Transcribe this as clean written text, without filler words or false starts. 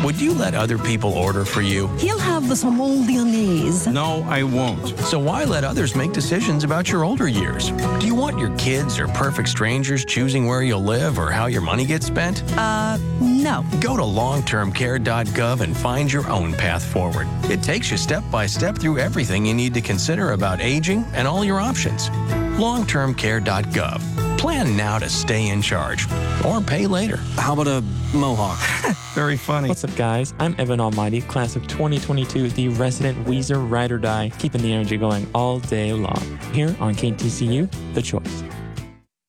Would you let other people order for you? He'll have the saumon lyonnaise. No, I won't. So why let others make decisions about your older years? Do you want your kids or perfect strangers choosing where you'll live or how your money gets spent? No. Go to longtermcare.gov and find your own path forward. It takes you step by step through everything you need to consider about aging and all your options. longtermcare.gov. Plan now to stay in charge or pay later. How about a mohawk? Very funny. What's up, guys? I'm Evan Almighty, class of 2022, the resident Weezer Ride or Die, keeping the energy going all day long. Here on KTCU, The Choice.